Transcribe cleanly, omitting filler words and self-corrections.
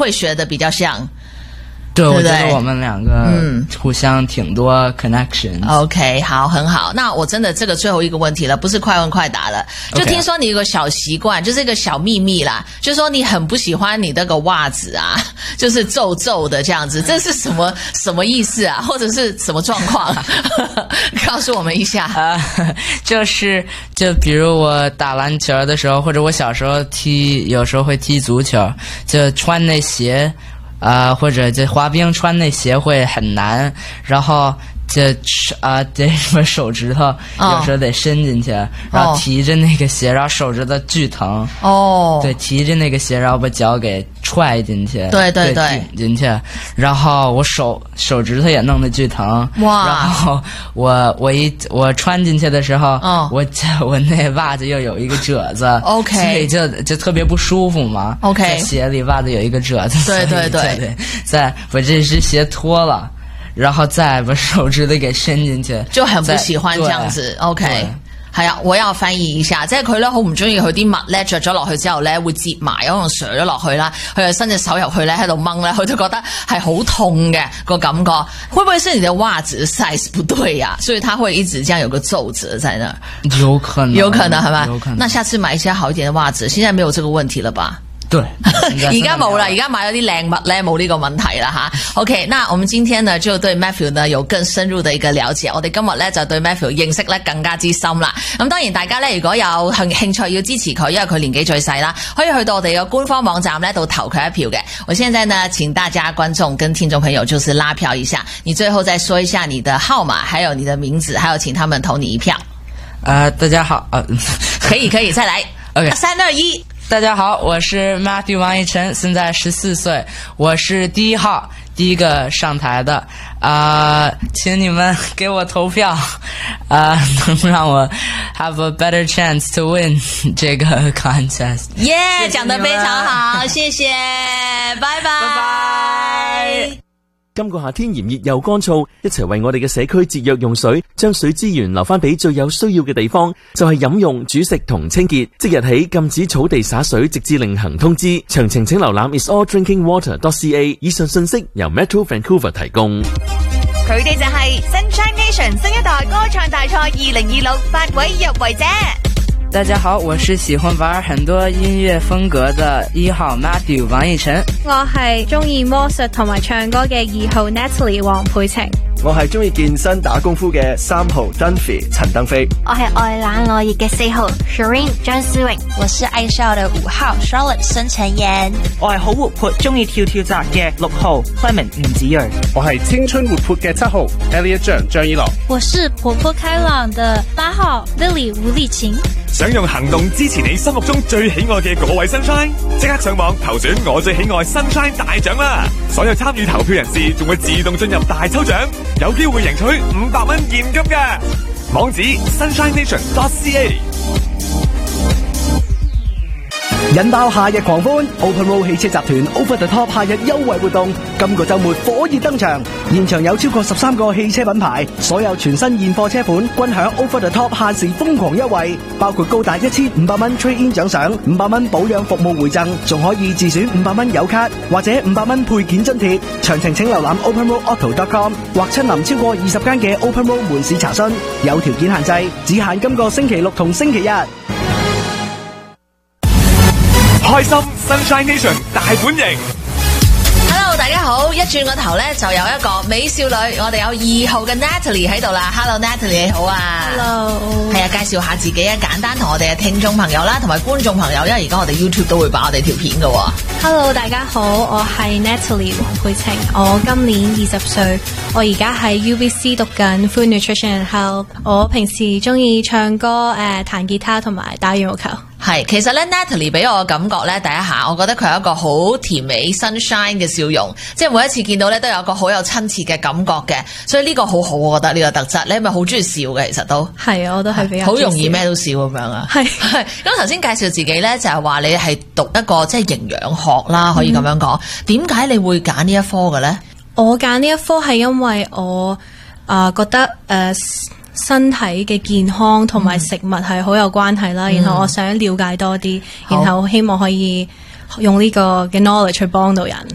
会学的比较像。 对，我觉得我们两个互相挺多 connections。OK， 好，很好。那我真的这个最后一个问题了，不是快问快答了。就听说你有个小习惯，就是一个小秘密啦，就是说你很不喜欢你那个袜子啊，就是皱皱的这样子，这是什么意思啊？或者是什么状况？告诉我们一下。 就比如我打篮球的时候，或者我小时候有时候会踢足球，就穿那鞋。或者这滑冰穿那鞋会很难，然后得什么手指头有时候得伸进去，然后提着那个鞋，然后手指头巨疼。对，提着那个鞋，然后把脚给踹进去， 对， 顶进去，然后我手指头也弄得巨疼。哇！然后我穿进去的时候，我那袜子又有一个褶子，OK， 所以就特别不舒服嘛。OK， 在鞋里袜子有一个褶子，对，再把这只鞋脱了。然後再把手指頭給伸進去， 就很不喜歡這樣子。OK， 係啊，我有翻譯一下，即係佢咧好唔中意佢啲襪咧着咗落去之後咧會折埋，可能上咗落去啦，佢就伸隻手入去咧喺度掹咧，佢就覺得係好痛嘅個感覺。會不會是你的襪子 size 不對呀？所以它會一直這樣有個皺褶在那兒？ 有可能係吧？有可能。那下次買一些好一點的襪子，現在沒有這個問題了吧？ 對， 而家冇啦，而家買咗啲靚襪咧，冇呢個問題啦吓。OK， 那我們今天呢就對 Matthew 呢有更深入的一個了解，我哋今日咧就對 Matthew 認識咧更加之深啦。咁當然大家咧如果有興趣要支持佢，因為佢年紀最細啦，可以去到我哋嘅官方網站咧度投佢一票嘅。我現在呢請大家觀眾跟聽眾朋友就是拉票一下，你最後再說一下你的號碼，還有你的名字，還有請他們投你一票。 大家好， 可以，再來。OK， 3、2、1。 大家好，我是 Matthew 王一晨，现在14岁，我是第1号，第一个上台的请你们给我投票能让我 have a better chance to win 这个 contest。 讲得非常好，謝謝，拜拜。 今個夏天炎熱又乾燥，一齊為我哋嘅社區節約用水，將水資源留返俾最有需要嘅地方，就係飲用、煮食同清潔。即日起禁止草地灑水，直至另行通知。詳情請瀏覽 isaldrinkingwater.ca。以上信息由 Metro Vancouver 提供。 佢哋就係 Sunshine Nation 新一代歌唱大賽2026 8位入圍者。 大家好，我是喜歡玩很多音樂風格的1號 Matthew 王奕晨。 我係中意魔術同埋唱歌嘅2號 Natalie 黃佩晴。 我係中意健身打功夫嘅3號 Dunphy 陳登飛。 我係愛冷愛熱嘅4號 Shireen 張思穎。 我是愛笑的5號 Charlotte 孫晨妍。 我係好活潑中意跳跳紮嘅6號 Clement 吳子睿。 我係青春活潑嘅7號 Elliot 張依樂。 我是活潑開朗的8號 Lily 吳麗琴。 想用行動支持你心目中最喜愛嘅嗰位 Sunshine， 即刻上網投選我最喜愛 Sunshine 大獎啦！所有參與投票人士仲會自動進入大抽獎，有機會贏取500蚊現金嘅。網址 sunshinenation.ca。 引爆夏日狂歡 ，Open Road 汽車集團 Over the Top 夏日優惠活動，今個週末火熱登場，現場有超過13個汽車品牌，所有全新現貨車款均享 Over the Top 限時瘋狂優惠，包括高達1500蚊 Trade-in 獎賞，500蚊保養服務回贈，仲可以自選500蚊油卡或者500蚊配件津貼。詳情請瀏覽 openroadauto.com 或親臨超過20間嘅 Open Road 門市查詢，有條件限制，只限今個星期六同星期日。 開心 Sunshine Nation 大本營。 Hello， 大家好！一轉個頭咧，就有一個美少女，我哋有2號嘅 Natalie 喺度啦。Hello Natalie， 你好啊 ！Hello， 係啊，介紹下自己啊，簡單同我哋嘅聽眾朋友啦，同埋觀眾朋友，因為而家我哋 YouTube 都會擺我哋條片㗎。 Hello， 大家好，我係 Natalie 黃佩晴，我今年20歲，我而家喺 UBC 讀緊 Food Nutrition and Health。我平時中意唱歌、彈吉他同埋打羽毛球。 係，其實咧 Natalie 俾我嘅感覺咧，第一下我覺得佢係一個好甜美 sunshine 嘅笑容，即係每一次見到咧都有一個好有親切嘅感覺嘅，所以呢個好好，我覺得呢個特質。你係咪好中意笑嘅？其實都係啊，我都係比較好容易咩都笑咁樣啊。係咁頭先介紹自己咧，就係話你係讀一個即係營養學啦，可以咁樣講。點解你會揀呢一科嘅咧？ 我揀呢一科係因為我覺得身體嘅健康同埋食物係好有關係啦，然後我想了解多啲，然後希望可以用呢個嘅 knowledge 去幫到人。